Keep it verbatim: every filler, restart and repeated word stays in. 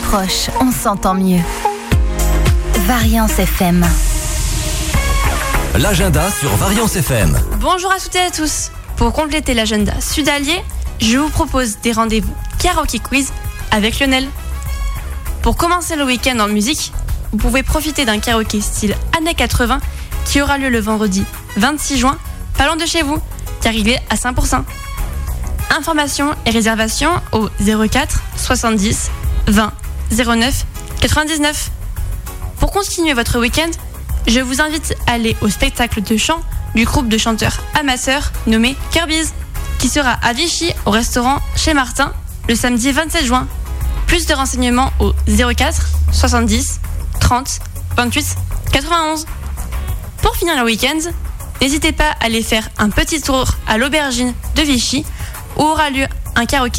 proche, on s'entend mieux. Variance F M. L'agenda sur Variance F M. Bonjour à toutes et à tous. Pour compléter l'agenda sud-allier, je vous propose des rendez-vous karaoké quiz avec Lionel. Pour commencer le week-end en musique, vous pouvez profiter d'un karaoké style années quatre-vingts qui aura lieu le vendredi vingt-six juin, pas loin de chez vous, car il est à cinq pour cent. Informations et réservations au zéro quatre soixante-dix vingt zéro neuf quatre-vingt-dix-neuf. Pour continuer votre week-end, je vous invite à aller au spectacle de chant du groupe de chanteurs amasseurs nommé Kirby's, qui sera à Vichy au restaurant Chez Martin le samedi vingt-sept juin. Plus de renseignements au zéro quatre soixante-dix trente vingt-huit quatre-vingt-onze. Pour finir le week-end, n'hésitez pas à aller faire un petit tour à l'aubergine de Vichy où aura lieu un karaoké